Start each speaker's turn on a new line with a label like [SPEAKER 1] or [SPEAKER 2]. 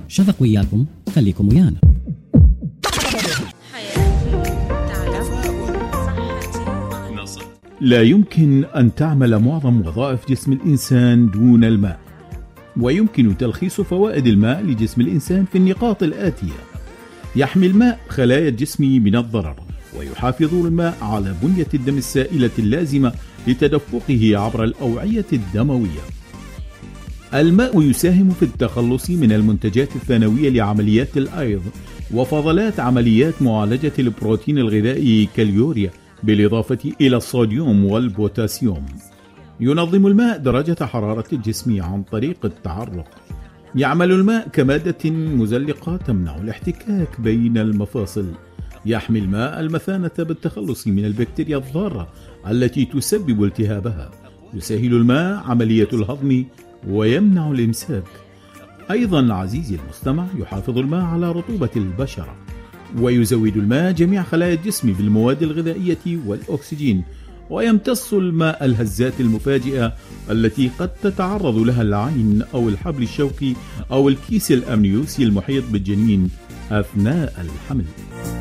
[SPEAKER 1] شفق وياكم، خليكم ويانا.
[SPEAKER 2] لا يمكن أن تعمل معظم وظائف جسم الإنسان دون الماء، ويمكن تلخيص فوائد الماء لجسم الإنسان في النقاط الآتية: يحمي الماء خلايا الجسم من الضرر، ويحافظ الماء على بنية الدم السائلة اللازمة لتدفقه عبر الأوعية الدموية. الماء يساهم في التخلص من المنتجات الثانوية لعمليات الأيض وفضلات عمليات معالجة البروتين الغذائي كاليوريا، بالإضافة إلى الصوديوم والبوتاسيوم. ينظم الماء درجة حرارة الجسم عن طريق التعرق. يعمل الماء كمادة مزلقة تمنع الاحتكاك بين المفاصل. يحمي الماء المثانة بالتخلص من البكتيريا الضارة التي تسبب التهابها. يسهل الماء عملية الهضم ويمنع الإمساك. أيضا عزيزي المستمع، يحافظ الماء على رطوبة البشرة، ويزود الماء جميع خلايا الجسم بالمواد الغذائية والأكسجين، ويمتص الماء الهزات المفاجئة التي قد تتعرض لها العين أو الحبل الشوكي أو الكيس الأمنيوسي المحيط بالجنين أثناء الحمل.